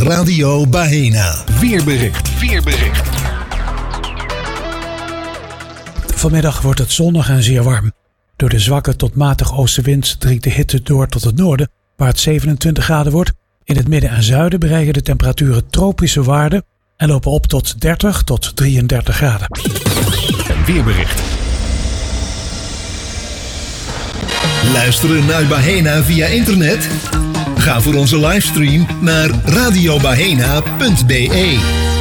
Radio Baena. Weerbericht. Vanmiddag wordt het zonnig en zeer warm. Door de zwakke tot matige oostenwind dringt de hitte door tot het noorden, waar het 27 graden wordt. In het midden en zuiden bereiken de temperaturen tropische waarden en lopen op tot 30 tot 33 graden. Weerbericht. Luisteren naar Baena via internet? Ga voor onze livestream naar radiobaena.be.